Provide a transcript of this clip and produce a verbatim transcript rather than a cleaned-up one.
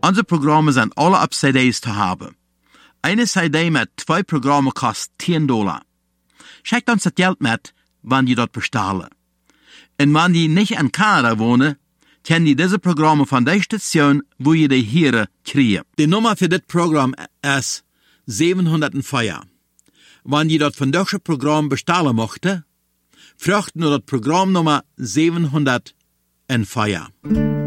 Unsere Programme sind alle auf C Ds zu haben. Eine C D mit zwei Programmen kostet zehn Dollar. Schickt uns das Geld mit, wenn die dort bestellen. Und wenn die nicht in Kanada wohnen, können die diese Programme von der Station, wo ihr die hier kriegen. Die Nummer für das Programm ist siebenhundertvier. Wenn die dort von diesem Programm bestellen möchten, fragt nur das Programmnummer siebenhundertvier.